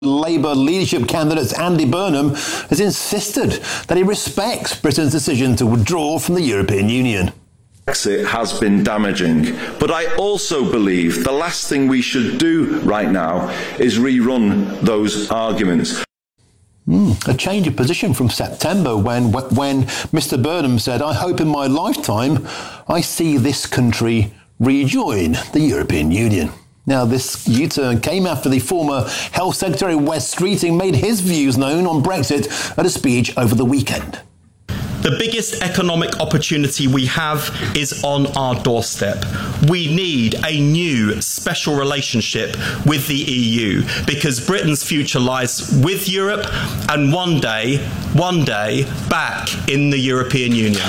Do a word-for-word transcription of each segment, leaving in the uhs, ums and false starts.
Labour leadership candidate Andy Burnham has insisted that he respects Britain's decision to withdraw from the European Union. Brexit has been damaging, but I also believe the last thing we should do right now is rerun those arguments. Mm, a change of position from September when when Mister Burnham said, "I hope in my lifetime I see this country rejoin the European Union." Now, this U-turn came after the former Health Secretary Wes Streeting made his views known on Brexit at a speech over the weekend. The biggest economic opportunity we have is on our doorstep. We need a new special relationship with the E U because Britain's future lies with Europe and one day, one day, back in the European Union.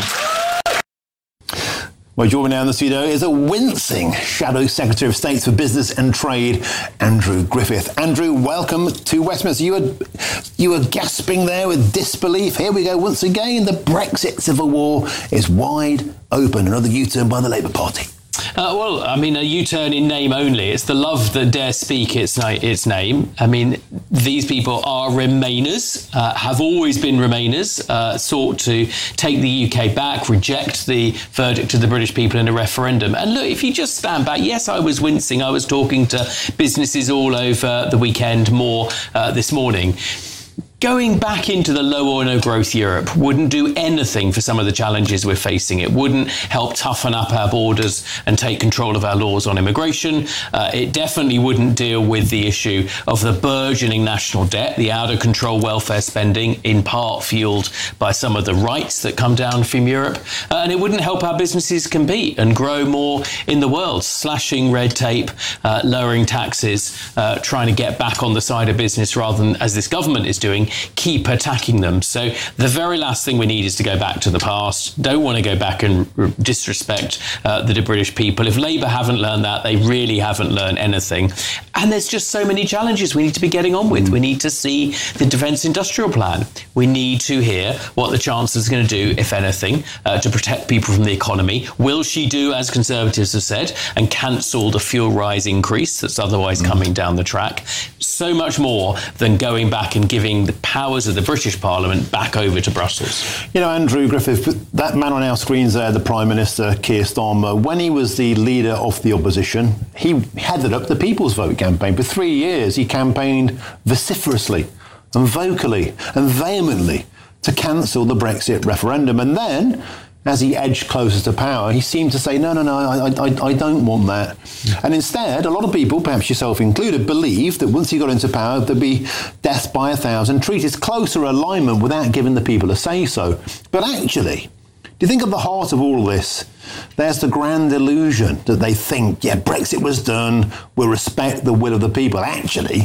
Well, joining me now in the studio is a wincing Shadow Secretary of State for Business and Trade, Andrew Griffith. Andrew, welcome to Westminster. You were, you were gasping there with disbelief. Here we go once again. The Brexit civil war is wide open. Another U-turn by the Labour Party. Uh, well, I mean, a U-turn in name only. It's the love that dare speak its, its name. I mean, these people are Remainers, uh, have always been Remainers, uh, sought to take the U K back, reject the verdict of the British people in a referendum. And look, if you just stand back, yes, I was wincing. I was talking to businesses all over the weekend, more uh, this morning. Going back into the low or no growth Europe wouldn't do anything for some of the challenges we're facing. It wouldn't help toughen up our borders and take control of our laws on immigration. Uh, it definitely wouldn't deal with the issue of the burgeoning national debt, the out of control welfare spending, in part fueled by some of the rights that come down from Europe. Uh, and it wouldn't help our businesses compete and grow more in the world, slashing red tape, uh, lowering taxes, uh, trying to get back on the side of business rather than, as this government is doing, keep attacking them. So the very last thing we need is to go back to the past. Don't want to go back and r- disrespect uh, the British people. If Labour haven't learned that, they really haven't learned anything. And there's just so many challenges we need to be getting on with. We need to see the Defence Industrial Plan. We need to hear what the Chancellor is going to do, if anything, uh, to protect people from the economy. Will she do, as Conservatives have said, and cancel the fuel rise increase that's otherwise mm. coming down the track? So much more than going back and giving the powers of the British Parliament back over to Brussels. You know, Andrew Griffith, that man on our screens there, the Prime Minister, Keir Starmer, when he was the leader of the opposition, he headed up the People's Vote campaign. For three years, he campaigned vociferously and vocally and vehemently to cancel the Brexit referendum. And then, as he edged closer to power, he seemed to say, no, no, no, I, I, I don't want that. Yeah. And instead, a lot of people, perhaps yourself included, believed that once he got into power, there'd be death by a thousand treaties, closer alignment without giving the people a say-so. But actually, do you think at the heart of all this, there's the grand illusion that they think, yeah, Brexit was done, we'll respect the will of the people. Actually,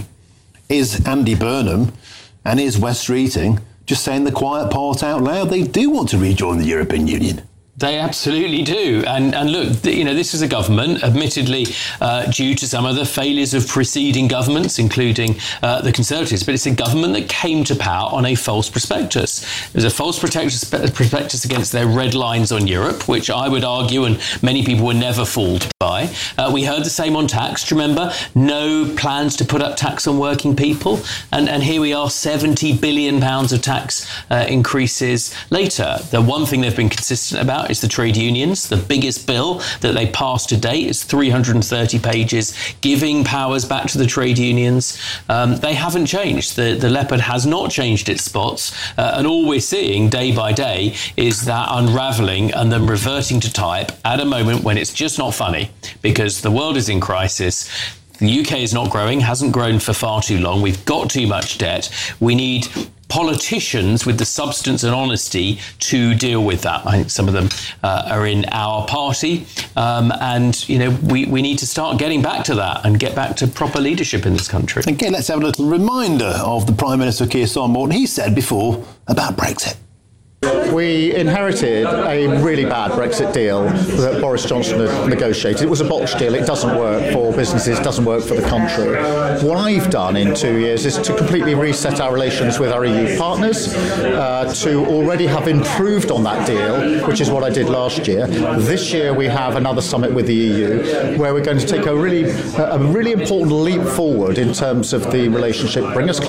is Andy Burnham and is Wes Streeting just saying the quiet part out loud? They do want to rejoin the European Union. They absolutely do. And and look, you know, this is a government, admittedly, uh, due to some of the failures of preceding governments, including uh, the Conservatives, but it's a government that came to power on a false prospectus. There's a false prospectus against their red lines on Europe, which I would argue, and many people were never fooled by. Uh, we heard the same on tax. Do you remember? No plans to put up tax on working people. And, and here we are, seventy billion pounds of tax uh, increases later. The one thing they've been consistent about is the trade unions. The biggest bill that they passed to date is three hundred thirty pages, giving powers back to the trade unions. Um, they haven't changed. The, the leopard has not changed its spots. Uh, and all we're seeing day by day is that unravelling and then reverting to type at a moment when it's just not funny, because the world is in crisis. The U K is not growing, hasn't grown for far too long. We've got too much debt. We need politicians with the substance and honesty to deal with that. I think some of them uh, are in our party. Um, and, you know, we, we need to start getting back to that and get back to proper leadership in this country. Again, let's have a little reminder of the Prime Minister, Keir Starmer, what he said before about Brexit. We inherited a really bad Brexit deal that Boris Johnson had negotiated. It was a botched deal. It doesn't work for businesses, doesn't work for the country. What I've done in two years is to completely reset our relations with our E U partners, uh, to already have improved on that deal, which is what I did last year. This year we have another summit with the E U where we're going to take a really, a really important leap forward in terms of the relationship, bring us closer